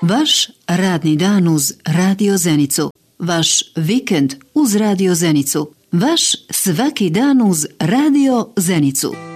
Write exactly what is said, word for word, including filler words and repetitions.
Vaš radni dan uz Radio Zenicu. Vaš vikend uz Radio Zenicu. Vaš svaki dan uz Radio Zenicu.